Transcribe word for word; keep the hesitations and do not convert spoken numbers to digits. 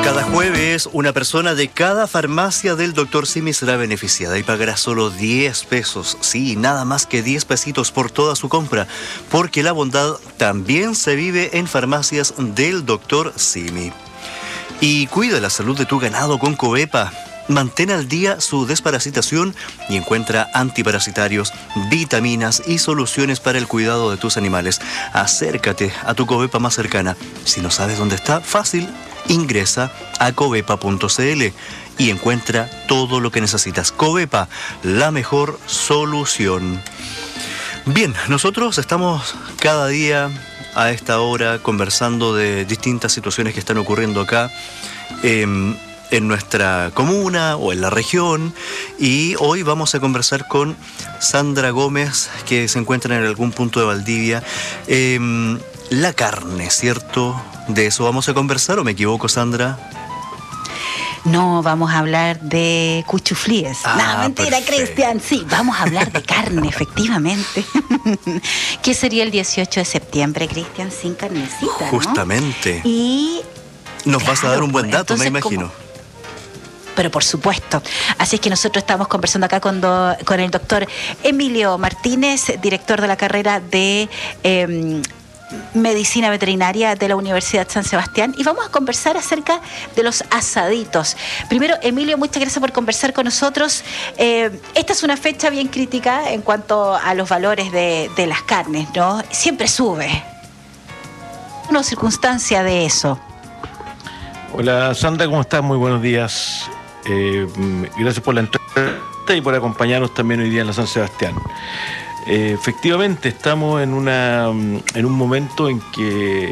Cada jueves, una persona de cada farmacia del doctor Simi será beneficiada y pagará solo diez pesos. Sí, nada más que diez pesitos por toda su compra, porque la bondad también se vive en farmacias del doctor Simi. Y cuida la salud de tu ganado con Covepa. Mantén al día su desparasitación y encuentra antiparasitarios, vitaminas y soluciones para el cuidado de tus animales. Acércate a tu Covepa más cercana. Si no sabes dónde está, fácil, ingresa a covepa punto cl y encuentra todo lo que necesitas. Covepa, la mejor solución. Bien, nosotros estamos cada día a esta hora conversando de distintas situaciones que están ocurriendo acá eh, en nuestra comuna o en la región, y hoy vamos a conversar con Sandra Gómez, que se encuentra en algún punto de Valdivia. Eh, la carne, ¿cierto? ¿De eso vamos a conversar o me equivoco, Sandra? No, vamos a hablar de cuchuflíes. Ah, no, mentira, perfecto. Cristian. Sí, vamos a hablar de carne, efectivamente. ¿Qué sería el dieciocho de septiembre, Cristian, sin carnecita, ¿no? Justamente. Y Nos claro, vas a dar un buen dato, entonces, me imagino. como... Pero por supuesto. Así es que nosotros estamos conversando acá con, do, con el doctor Emilio Martínez, director de la carrera de eh, Medicina Veterinaria de la Universidad San Sebastián, y vamos a conversar acerca de los asaditos. Primero, Emilio, muchas gracias por conversar con nosotros. Eh, esta es una fecha bien crítica en cuanto a los valores de, de las carnes, ¿no? Siempre sube. Una circunstancia de eso. Hola Sandra, ¿cómo estás? Muy buenos días. Eh, gracias por la entrevista y por acompañarnos también hoy día en la San Sebastián. Eh, efectivamente, estamos en, una, en un momento en que